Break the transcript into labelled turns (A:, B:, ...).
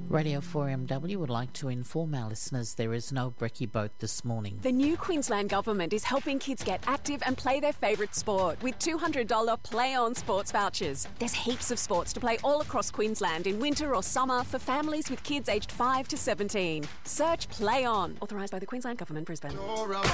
A: Radio 4MW would like to inform our listeners there is no brekkie boat this morning.
B: The new Queensland Government is helping kids get active and play their favourite sport with $200 Play On sports vouchers. There's heaps of sports to play all across Queensland in winter or summer for families with kids aged 5 to 17. Search Play On. Authorised by the Queensland Government, Brisbane.